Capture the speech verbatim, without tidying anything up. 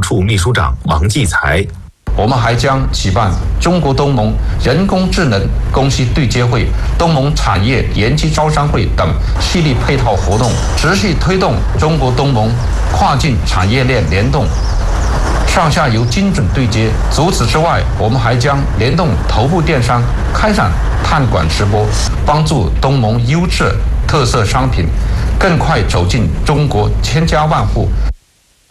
处秘书长王继才。 我们还将举办中国东盟人工智能供需对接会、东盟产业研究招商会等系列配套活动，持续推动中国东盟跨境产业链联动、上下游精准对接。除此之外，我们还将联动头部电商开展探馆直播，帮助东盟优质特色商品更快走进中国千家万户。